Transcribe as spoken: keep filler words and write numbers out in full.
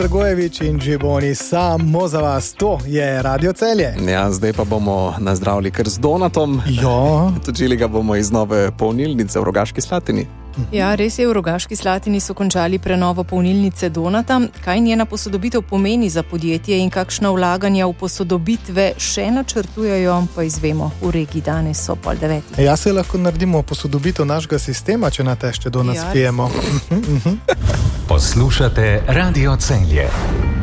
Dragojevič in Džiboni samo za vas. To je Radio Celje. Ja, zdaj pa bomo nazdravili kar z Donatom. Ja. Točili ga bomo iz nove polnilnice v Rogaški Slatini. Ja, res je, v Rogaški Slatini so končali prenovo polnilnice Donata. Kaj njena posodobitev pomeni za podjetje in kakšna vlaganja v posodobitve še načrtujejo, pa izvemo v regiji danes so pol devetih. Ja, se lahko naredimo posodobitev našega sistema, če na tešte do nas Ja. pijemo. Poslušate Radio Celje.